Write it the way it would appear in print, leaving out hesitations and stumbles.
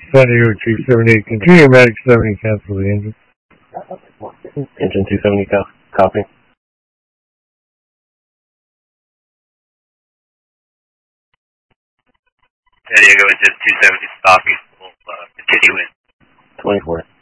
San Diego 270, continue Medic 70, cancel the engine. Engine 270, copy. San Diego engine 270, copy. We'll continue in. 24.